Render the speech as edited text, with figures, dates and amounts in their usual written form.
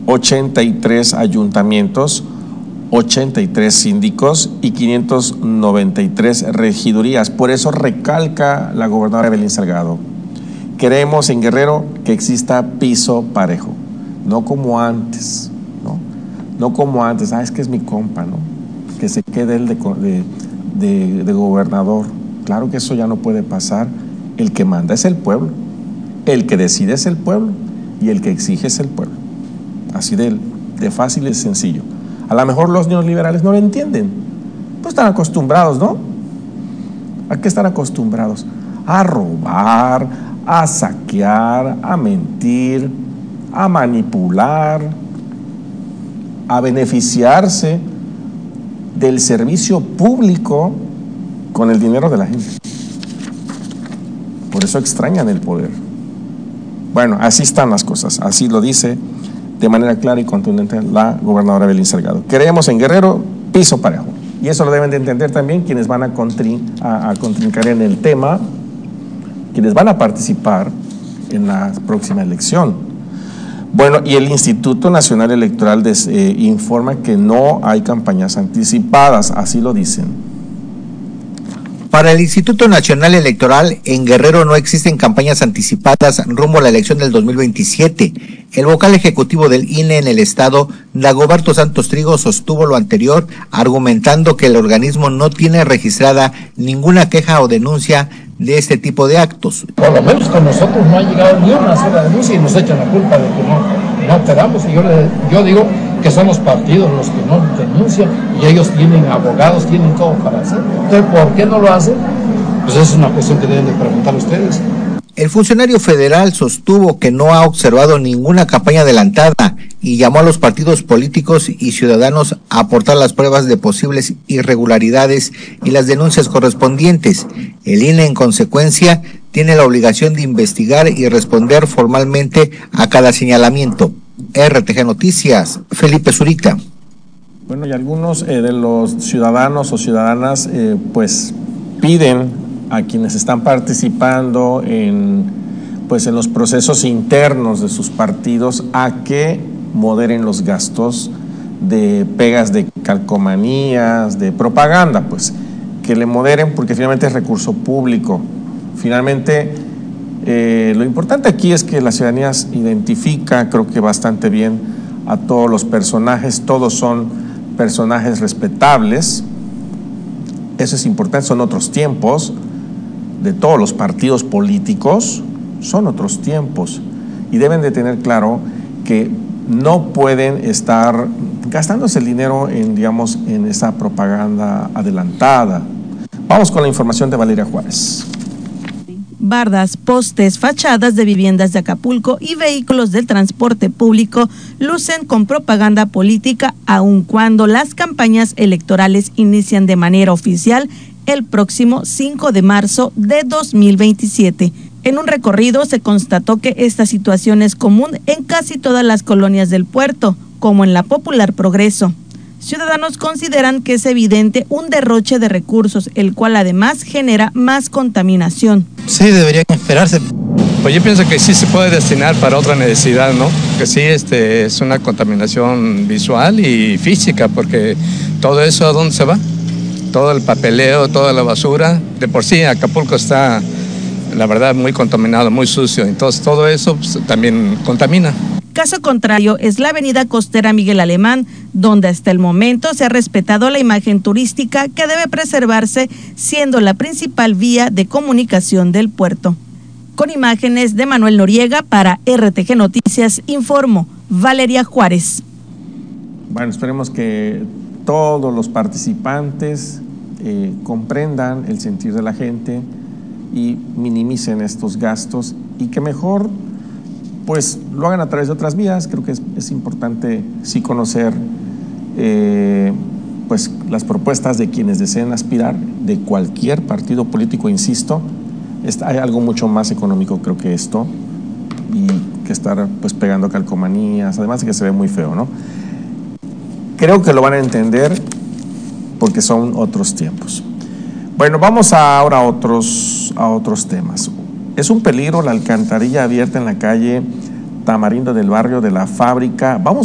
83 ayuntamientos, 83 síndicos y 593 regidurías. Por eso recalca la gobernadora Evelyn Salgado: queremos en Guerrero que exista piso parejo, no como antes, no como antes, es que es mi compa, ¿no? Que se quede él de gobernador. Claro que eso ya no puede pasar. El que manda es el pueblo, el que decide es el pueblo y el que exige es el pueblo. Así de fácil y sencillo. A lo mejor los neoliberales no lo entienden, pues están acostumbrados, ¿no? ¿A qué están acostumbrados? A robar, a saquear, a mentir, a manipular, a beneficiarse del servicio público con el dinero de la gente. Por eso extrañan el poder. Bueno, así están las cosas, así lo dice de manera clara y contundente la gobernadora Evelyn Salgado. Queremos en Guerrero piso parejo. Y eso lo deben de entender también quienes van a contrincar en el tema, quienes van a participar en la próxima elección. Bueno, y el Instituto Nacional Electoral informa que no hay campañas anticipadas, así lo dicen. Para el Instituto Nacional Electoral, en Guerrero no existen campañas anticipadas rumbo a la elección del 2027. El vocal ejecutivo del INE en el estado, Dagoberto Santos Trigo, sostuvo lo anterior, argumentando que el organismo no tiene registrada ninguna queja o denuncia de este tipo de actos. Por lo menos con nosotros no ha llegado ni una sola denuncia y nos echan la culpa de que no te damos. Y yo digo que son los partidos los que no denuncian y ellos tienen abogados, tienen todo para hacerlo. Entonces, ¿por qué no lo hacen? Pues es una cuestión que deben de preguntar ustedes. El funcionario federal sostuvo que no ha observado ninguna campaña adelantada y llamó a los partidos políticos y ciudadanos a aportar las pruebas de posibles irregularidades y las denuncias correspondientes. El INE, en consecuencia, tiene la obligación de investigar y responder formalmente a cada señalamiento. RTG Noticias, Felipe Zurita. Bueno, y algunos de los ciudadanos o ciudadanas pues piden a quienes están participando en los procesos internos de sus partidos a que moderen los gastos de pegas de calcomanías, de propaganda, pues que le moderen porque finalmente es recurso público. Finalmente lo importante aquí es que la ciudadanía identifica, creo que bastante bien, a todos los personajes. Todos son personajes respetables, eso es importante. Son otros tiempos de todos los partidos políticos, son otros tiempos y deben de tener claro que no pueden estar gastándose el dinero en esa propaganda adelantada. Vamos con la información de Valeria Juárez. Bardas, postes, fachadas de viviendas de Acapulco y vehículos del transporte público lucen con propaganda política, aun cuando las campañas electorales inician de manera oficial el próximo 5 de marzo de 2027. En un recorrido se constató que esta situación es común en casi todas las colonias del puerto, como en la popular Progreso. Ciudadanos consideran que es evidente un derroche de recursos, el cual además genera más contaminación. Sí, debería esperarse. Pues yo pienso que sí se puede destinar para otra necesidad, ¿no? Que sí, es una contaminación visual y física, porque todo eso, ¿a dónde se va? Todo el papeleo, toda la basura. De por sí Acapulco está, la verdad, muy contaminado, muy sucio. Entonces todo eso pues, también contamina. Caso contrario es la avenida costera Miguel Alemán, donde hasta el momento se ha respetado la imagen turística que debe preservarse, siendo la principal vía de comunicación del puerto. Con imágenes de Manuel Noriega para RTG Noticias, informó Valeria Juárez. Bueno, esperemos que todos los participantes comprendan el sentir de la gente y minimicen estos gastos y que mejor pues lo hagan a través de otras vías. Creo que es importante sí conocer pues las propuestas de quienes deseen aspirar de cualquier partido político, insisto. Hay algo mucho más económico creo que esto y que estar pues pegando calcomanías, además de que se ve muy feo, ¿no? Creo que lo van a entender porque son otros tiempos. Bueno, vamos ahora a otros temas. Es un peligro la alcantarilla abierta en la calle Tamarindo del barrio de la Fábrica. Vamos